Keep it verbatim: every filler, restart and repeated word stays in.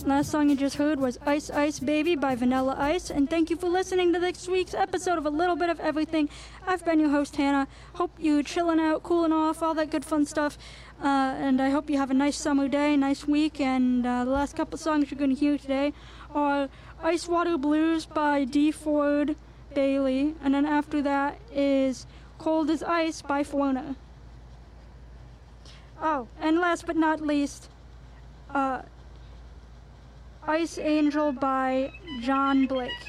last song you just heard was Ice Ice Baby by Vanilla Ice. And thank you for listening to this week's episode of A Little Bit of Everything. I've been your host, Hannah. Hope you chilling out, cooling off, all that good fun stuff. Uh, and I hope you have a nice summer day, nice week. And uh, the last couple songs you're going to hear today are Ice Water Blues by D. Ford Bailey. And then after that is Cold as Ice by Foreigner. Oh, and last but not least, uh, Ice Angel by John Blake.